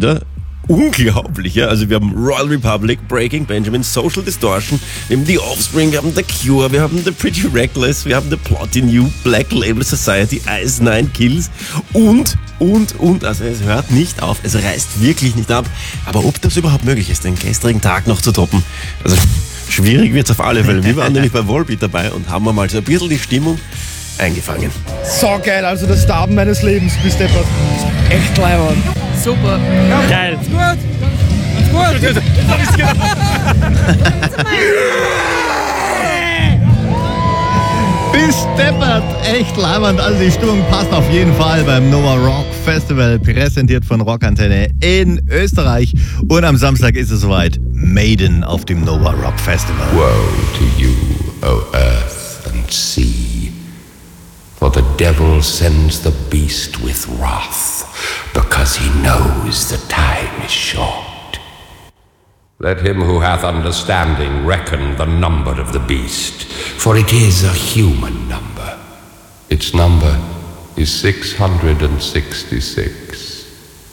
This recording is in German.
wieder. Unglaublich, ja. Also wir haben Royal Republic, Breaking Benjamin, Social Distortion, wir haben The Offspring, wir haben The Cure, wir haben The Pretty Reckless, wir haben The Plotting You, Black Label Society, Ice Nine Kills und. Also es hört nicht auf, es reißt wirklich nicht ab. Aber ob das überhaupt möglich ist, den gestrigen Tag noch zu toppen, also schwierig wird's auf alle Fälle. Wir waren nämlich bei Volbeat dabei und haben mal so ein bisschen die Stimmung eingefangen. So geil, also das Starben meines Lebens, bis deppert. Echt leibend. Super. Ja, geil. Ist gut. Ist gut. Bis deppert, echt leibend. Also die Stimmung passt auf jeden Fall beim Nova Rock Festival, präsentiert von Rockantenne in Österreich. Und am Samstag ist es soweit. Maiden auf dem Nova Rock Festival. Woe to you, O earth and sea, for the devil sends the beast with wrath, because he knows the time is short. Let him who hath understanding reckon the number of the beast, for it is a human number. Its number is 666.